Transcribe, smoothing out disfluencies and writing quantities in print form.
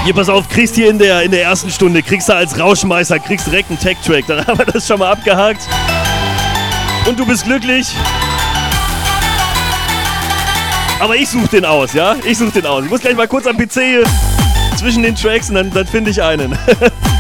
Hier, pass auf, kriegst hier in der ersten Stunde, kriegst du als Rauschmeißer, kriegst direkt einen Tech-Track. Dann haben wir das schon mal abgehakt. Und du bist glücklich. Aber ich such den aus, ja? Ich such den aus. Ich muss gleich mal kurz am PC zwischen den Tracks und dann finde ich einen.